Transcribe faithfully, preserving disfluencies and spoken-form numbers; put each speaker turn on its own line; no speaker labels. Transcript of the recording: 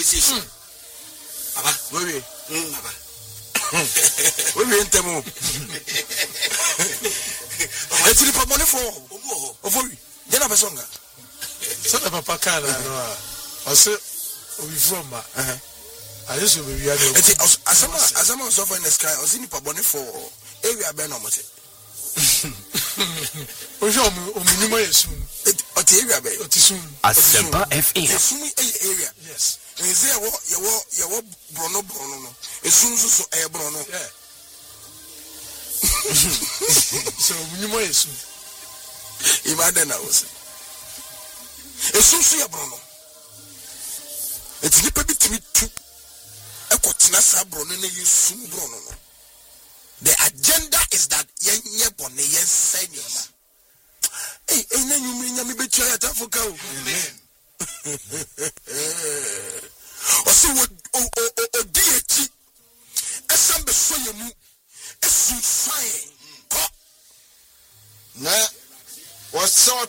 conversation.
Baba,
we
mm baba.
We we ntemo. Eti ni pa money for.
Omo.
Ofori. Je na personga.
So the papa kana no. Ose obi from ma. Eh. Aye so be wi ade.
Eti asama asama so for in the sky. Ose ni pa money for. Area be no mote.
Ojo omunimo yesu.
Oti area be.
Oti sun.
Asempa F M.
Esum area.
Yes.
Nze yawo yawo yawo brono brono no. Esum so so e brono.
Yeah. So omunimo yesu.
Imagine na wose. Esum so ya brono. Eti nipa bitimi tu. Ekotena sa brono na yesum brono no. The agenda is that yenye bone yen say nioma. Eh, eh na nyumi nyami betua ya tafoka o. Amen. Osi wo o o o di echi. Esam be so yemu. Esu fae. Ko.
Na. What's